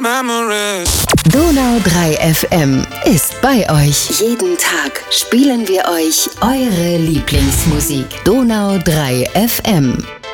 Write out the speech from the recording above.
memories. Donau 3 FM ist bei euch. Jeden Tag spielen wir euch eure Lieblingsmusik. Donau 3 FM.